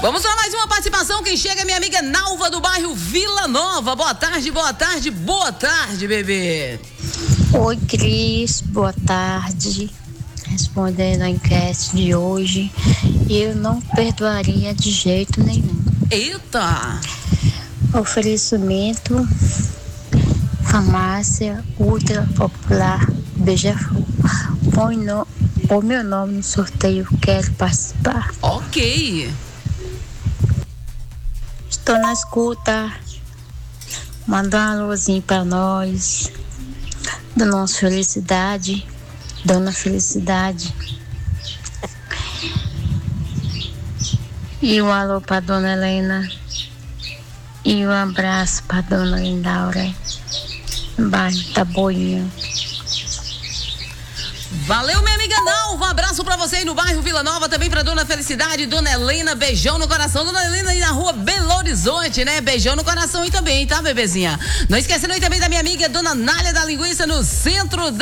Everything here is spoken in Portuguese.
Vamos para mais uma participação. Quem chega é minha amiga Nalva do bairro Vila Nova. Boa tarde, boa tarde, boa tarde, bebê. Oi, Cris, boa tarde. Respondendo a enquete de hoje, eu não perdoaria de jeito nenhum. Eita! Oferecimento: farmácia ultra popular Beija-Flor. Põe meu nome no sorteio, quero participar. Ok. Estou na escuta. Manda um alôzinho para nós. Dona Felicidade. Dona Felicidade. E um alô para Dona Helena. E um abraço para Dona Lindaura. Bairro Taboinha. Valeu, minha amiga Nalva. Um abraço pra você aí no bairro Vila Nova, também pra Dona Felicidade, Dona Helena, beijão no coração. Dona Helena aí na rua Belo Horizonte, né? Beijão no coração aí também, tá, bebezinha? Não esquecendo aí também da minha amiga Dona Nália da Linguiça, no centro da